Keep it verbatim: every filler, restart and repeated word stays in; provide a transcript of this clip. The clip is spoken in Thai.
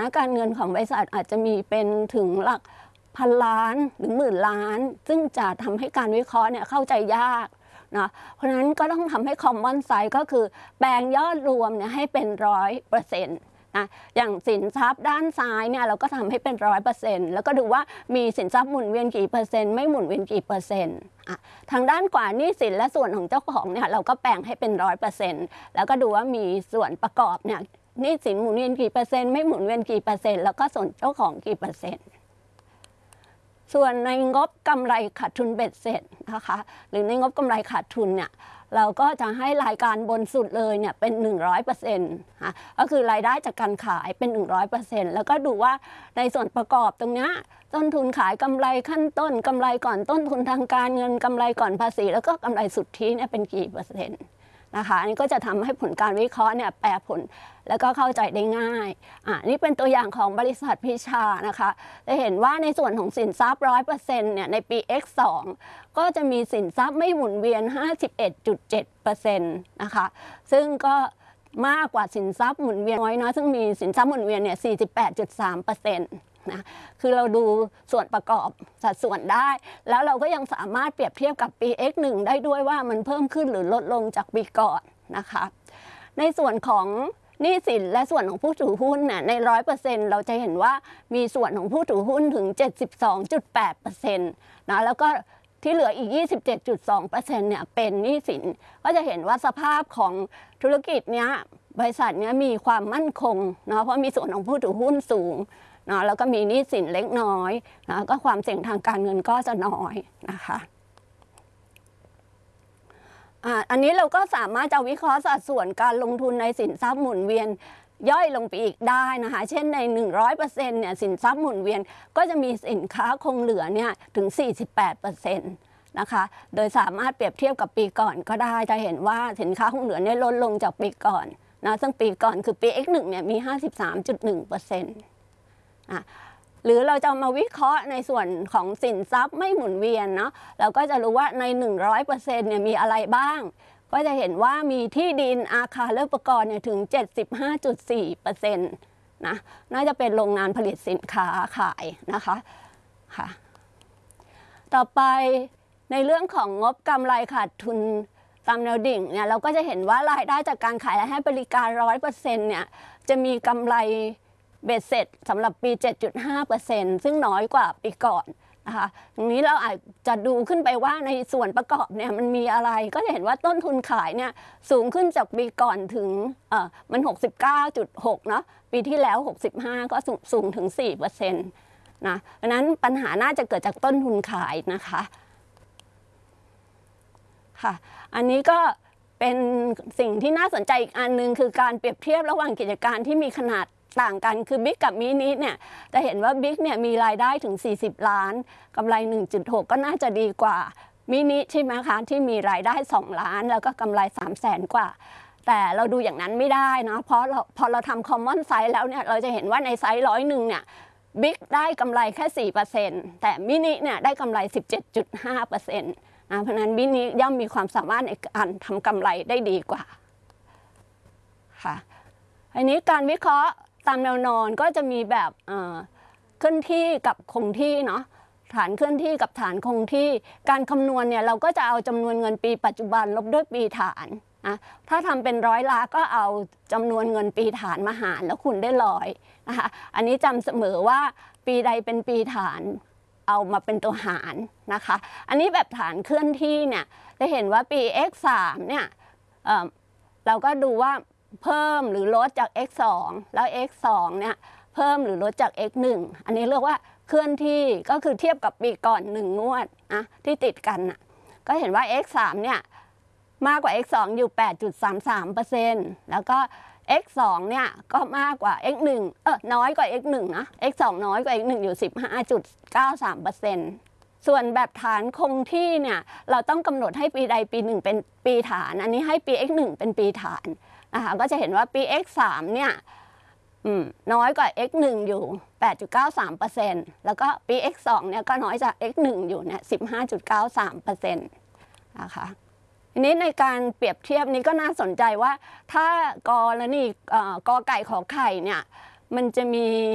การเงินของบริษัทอาจจะมีเป็นถึงหลักพันล้านหรือหมื่นล้านซึ่งจะทำให้การวิเคราะห์เนี่ยเข้าใจยากนะเพราะฉะนั้นก็ต้องทำให้ common size ก็คือแปลงยอดรวมเนี่ยให้เป็นร้อยเปอร์เซ็นต์นะอย่างสินทรัพย์ด้านซ้ายเนี่ยเราก็ทำให้เป็นร้อยเปอร์เซ็นต์แล้วก็ดูว่ามีสินทรัพย์หมุนเวียนกี่เปอร์เซ็นต์ไม่หมุนเวียนกี่เปอร์เซ็นต์ทางด้านขวาหนี้สินและส่วนของเจ้าของเนี่ยเราก็แปลงให้เป็นร้อยเปอร์เซ็นต์แล้วก็ดูว่ามีส่วนประกอบเนี่ยหนี้สินหมุนเวียนกี่เปอร์เซ็นต์ไม่หมุนเวียนกี่เปอร์เซ็นต์แล้วก็ส่วนเจ้าของกี่เปอร์เซ็นต์ส่วนในงบกำไรขาดทุนเบ็ดเสร็จนะคะหรือในงบกำไรขาดทุนเนี่ยเราก็จะให้รายการบนสุดเลยเนี่ยเป็น หนึ่งร้อยเปอร์เซ็นต์ ค่ะก็คือรายได้จากการขายเป็น หนึ่งร้อยเปอร์เซ็นต์ แล้วก็ดูว่าในส่วนประกอบตรงนี้ต้นทุนขายกำไรขั้นต้นกำไรก่อนต้นทุนทางการเงินกำไรก่อนภาษีแล้วก็กำไรสุทธิเนี่ยเป็นกี่เปอร์เซ็นต์นะคะอันนี้ก็จะทำให้ผลการวิเคราะห์เนี่ยแปรผลแล้วก็เข้าใจได้ง่ายอ่านี่เป็นตัวอย่างของบริษัทพิชานะคะจะเห็นว่าในส่วนของสินทรัพย์ ร้อยเปอร์เซ็นต์ เนี่ยในปี เอ็กซ์ สอง ก็จะมีสินทรัพย์ไม่หมุนเวียน ห้าสิบเอ็ดจุดเจ็ดเปอร์เซ็นต์ นะคะซึ่งก็มากกว่าสินทรัพย์หมุนเวียนน้อยนะซึ่งมีสินทรัพย์หมุนเวียนเนี่ย สี่สิบแปดจุดสามเปอร์เซ็นต์นะคือเราดูส่วนประกอบสัดส่วนได้แล้วเราก็ยังสามารถเปรียบเทียบกับปี เอ็กซ์ หนึ่ง ได้ด้วยว่ามันเพิ่มขึ้นหรือลดลงจากปีก่อนนะคะในส่วนของหนี้สินและส่วนของผู้ถือหุ้นเนี่ยใน ร้อยเปอร์เซ็นต์ เราจะเห็นว่ามีส่วนของผู้ถือหุ้นถึง เจ็ดสิบสองจุดแปดเปอร์เซ็นต์ นะแล้วก็ที่เหลืออีก ยี่สิบเจ็ดจุดสองเปอร์เซ็นต์ เนี่ยเป็นหนี้สินก็จะเห็นว่าสภาพของธุรกิจเนี้ยบริษัทเนี้ยมีความมั่นคงนะเพราะมีส่วนของผู้ถือหุ้นสูงนะแล้วก็มีหนี้สินเล็กน้อยนะก็ความเสี่ยงทางการเงินก็จะน้อยนะคะอันนี้เราก็สามารถจะวิเคราะห์สัดส่วนการลงทุนในสินทรัพย์หมุนเวียนย่อยลงไปอีกได้นะคะเช่นใน หนึ่งร้อยเปอร์เซ็นต์ เนี่ยสินทรัพย์หมุนเวียนก็จะมีสินค้าคงเหลือเนี่ยถึง สี่สิบแปดเปอร์เซ็นต์ นะคะโดยสามารถเปรียบเทียบกับปีก่อนก็ได้จะเห็นว่าสินค้าคงเหลือเนี่ยลดลงจากปีก่อนนะซึ่งปีก่อนคือปี เอ็กซ์ หนึ่ง เนี่ยมี ห้าสิบสามจุดหนึ่งเปอร์เซ็นต์ อ่ะหรือเราจะมาวิเคราะห์ในส่วนของสินทรัพย์ไม่หมุนเวียนเนาะเราก็จะรู้ว่าใน หนึ่งร้อยเปอร์เซ็นต์ เนี่ยมีอะไรบ้างก็จะเห็นว่ามีที่ดินอาคารและอุปกรณ์เนี่ยถึง เจ็ดสิบห้าจุดสี่เปอร์เซ็นต์ นะน่าจะเป็นโรงงานผลิตสินค้าขายนะคะค่ะต่อไปในเรื่องของงบกำไรขาดทุนตามแนวดิ่งเนี่ยเราก็จะเห็นว่ารายได้จากการขายและให้บริการ ร้อยเปอร์เซ็นต์ เนี่ยจะมีกำไรเบ็ดเสร็จสำหรับปี เจ็ดจุดห้าเปอร์เซ็นต์ ซึ่งน้อยกว่าปีก่อนนะคะตรงนี้เราอาจจะดูขึ้นไปว่าในส่วนประกอบเนี่ยมันมีอะไรก็จะเห็นว่าต้นทุนขายเนี่ยสูงขึ้นจากปีก่อนถึงเอ่อมัน หกสิบเก้าจุดหก เนาะปีที่แล้วหกสิบห้าก็สูงถึง สี่เปอร์เซ็นต์ นะดังนั้นปัญหาน่าจะเกิดจากต้นทุนขายนะคะค่ะอันนี้ก็เป็นสิ่งที่น่าสนใจอีกอันนึงคือการเปรียบเทียบระหว่างกิจการที่มีขนาดต่างกันคือบิ๊กกับมินิเนี่ยจะเห็นว่าบิ๊กเนี่ยมีรายได้ถึงสี่สิบล้านกำไร หนึ่งจุดหก ก็น่าจะดีกว่ามินิใช่ไหมคะที่มีรายได้สองล้านแล้วก็กำไรสามแสนกว่าแต่เราดูอย่างนั้นไม่ได้นะเพราะเราพอเราทำ common size แล้วเนี่ยเราจะเห็นว่าในไซส์ร้อยหนึ่งเนี่ยบิ๊กได้กำไรแค่ สี่เปอร์เซ็นต์ แต่มินิเนี่ยได้กำไร สิบเจ็ดจุดห้าเปอร์เซ็นต์ นะเพราะนั้นมินิย่อมมีความสามารถในการทำกำไรได้ดีกว่าค่ะอันนี้การวิเคราะห์ตามแนวนอนก็จะมีแบบเคลื่อนที่กับคงที่เนาะฐานเคลื่อนที่กับฐานคงที่การคำนวณเนี่ยเราก็จะเอาจำนวนเงินปีปัจจุบันลบด้วยปีฐานนะถ้าทำเป็นร้อยล้านก็เอาจำนวนเงินปีฐานมาหารแล้วคูณได้ร้อยนะคะอันนี้จำเสมอว่าปีใดเป็นปีฐานเอามาเป็นตัวหารนะคะอันนี้แบบฐานเคลื่อนที่เนี่ยจะเห็นว่าปี เอ็กซ์ สาม เนี่ย เ, เราก็ดูว่าเพิ่มหรือลดจาก เอ็กซ์ สอง แล้ว เอ็กซ์ สอง เนี่ยเพิ่มหรือลดจาก เอ็กซ์ หนึ่ง อันนี้เรียกว่าเคลื่อนที่ก็คือเทียบกับปีก่อนหนึ่งงวดนะที่ติดกันนะก็เห็นว่า เอ็กซ์ สาม เนี่ยมากกว่า เอ็กซ์ สอง อยู่ แปดจุดสามสามเปอร์เซ็นต์ แล้วก็ เอ็กซ์ สอง เนี่ยก็มากกว่า เอ็กซ์ หนึ่ง เออน้อยกว่า เอ็กซ์ หนึ่ง นะ เอ็กซ์ สอง น้อยกว่า เอ็กซ์ หนึ่ง อยู่ สิบห้าจุดเก้าสามเปอร์เซ็นต์ ส่วนแบบฐานคงที่เนี่ยเราต้องกำหนดให้ปีใดปีหนึ่งเป็นปีฐานอันนี้ให้ปี เอ็กซ์ หนึ่ง เป็นปีฐานนะคะก็จะเห็นว่าปี เอ็กซ์ สาม เนี่ยน้อยกว่า เอ็กซ์ หนึ่ง อยู่ แปดจุดเก้าสามเปอร์เซ็นต์ แล้วก็ปี เอ็กซ์ สอง เนี่ยก็น้อยจาก เอ็กซ์ หนึ่ง อยู่เนี่ย สิบห้าจุดเก้าสามเปอร์เซ็นต์ นะคะทีนี้ในการเปรียบเทียบนี้ก็น่าสนใจว่าถ้ากรณีกอไก่ขอไข่เนี่ยมันจะมี